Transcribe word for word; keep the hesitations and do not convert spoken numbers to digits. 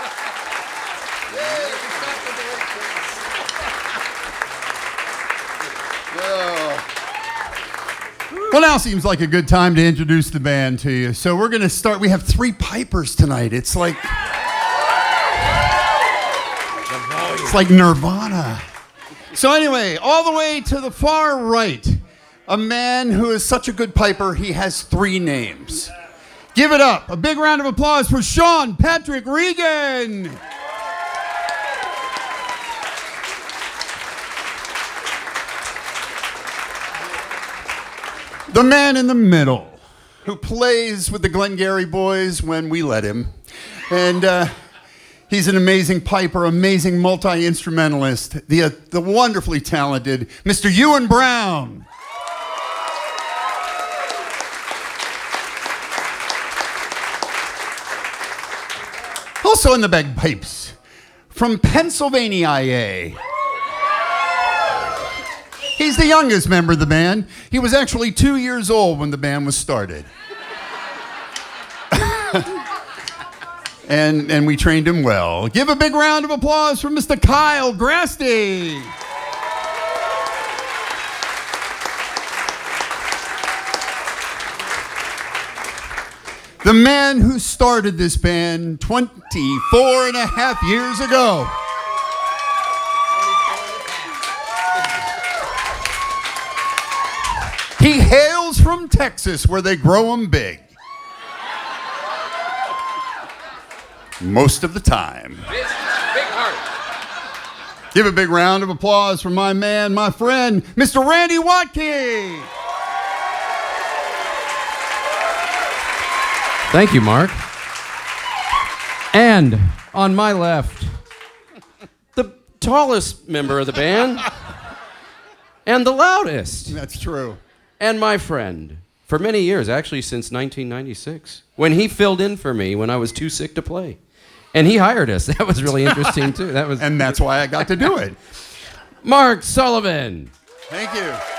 Well, now seems like a good time to introduce the band to you. So we're going to start. We have three pipers tonight. It's like it's like Nirvana. So anyway, all the way to the far right, a man who is such a good piper, he has three names. Give it up. A big round of applause for Sean Patrick Regan. The man in the middle, who plays with the Glengarry Boys when we let him. And uh, he's an amazing piper, amazing multi-instrumentalist, the, uh, the wonderfully talented Mister Ewan Brown. Also in the bagpipes, from Pennsylvania, I A. He's the youngest member of the band. He was actually two years old when the band was started. and, and we trained him well. Give a big round of applause for Mister Kyle Grasty. The man who started this band twenty-four and a half years ago. He hails from Texas, where they grow them big. Most of the time. Big, big heart. Give a big round of applause for my man, my friend, Mister Randy Watke. Thank you, Mark. And on my left, the tallest member of the band and the loudest. That's true. And my friend, for many years, actually since nineteen ninety-six, when he filled in for me when I was too sick to play. And he hired us. That was really interesting, too. That was, and that's why I got to do it. Mark Sullivan. Thank you.